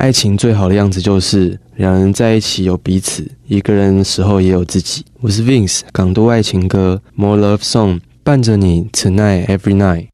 爱情最好的样子就是两人在一起有彼此，一个人的时候也有自己。我是 Vince， 港都爱情歌 More Love Song， 伴着你 Tonight Every Night。